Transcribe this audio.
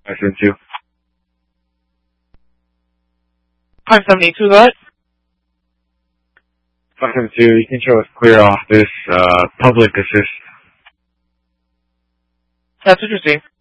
572. 572, go ahead. 572, you can show us clear off this public assist. That's what you see.